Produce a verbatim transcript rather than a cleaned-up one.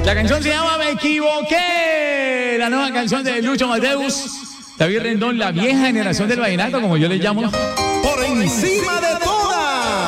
La canción se llama Me Equivoqué. La nueva canción de Lucho Mateus, David Rendón, la vieja generación del vallenato, como yo le llamo. Por encima de todo.